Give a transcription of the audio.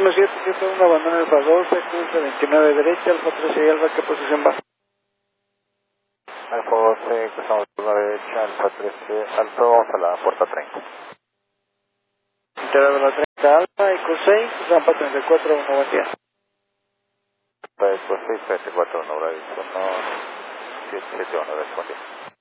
1771, abandona Alfa 12, cruce 29 derecha, Alfa 13 y Alfa, ¿qué posición va? Alfa 12, cruzamos por la derecha, Alfa 13, Alfa, vamos a la puerta 30. Entrada de la 30 Alfa, Eco 6, rampa 34, 1, buen día. Alfa, Eco 6, 34, 1, Bravo, 1, 771, responde.